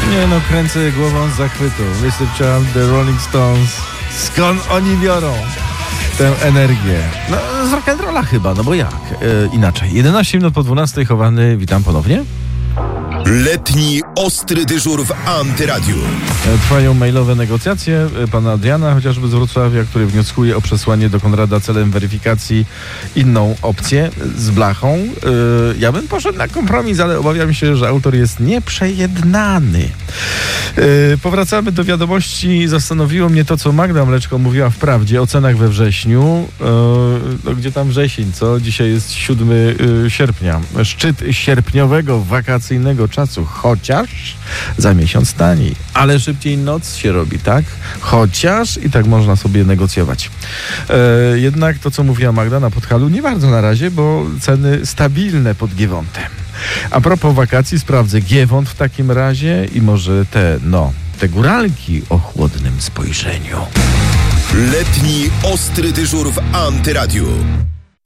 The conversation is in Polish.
Nie no, kręcę głową z zachwytu. Mr. Child, The Rolling Stones. Skąd oni biorą tę energię? No, z rock'n'rolla chyba, no bo jak? Inaczej. 11 minut po 12, Chowany, witam ponownie. Letni ostry dyżur w Antyradiu. Trwają mailowe negocjacje pana Adriana, chociażby z Wrocławia, który wnioskuje o przesłanie do Konrada celem weryfikacji inną opcję z blachą. Ja bym poszedł na kompromis, ale obawiam się, że autor jest nieprzejednany. Powracamy do wiadomości. Zastanowiło mnie to, co Magda Mleczko mówiła w Prawdzie o cenach we wrześniu. No, gdzie tam wrzesień, co? Dzisiaj jest 7 sierpnia. Szczyt sierpniowego, wakacyjnego czasu, chociaż za miesiąc taniej. Ale szybciej noc się robi, tak? Chociaż i tak można sobie negocjować. Jednak to, co mówiła Magda na Podhalu, nie bardzo na razie, bo ceny stabilne pod Giewontem. A propos wakacji, sprawdzę Giewont w takim razie i może te góralki o chłodnym spojrzeniu. Letni ostry dyżur w Antyradiu.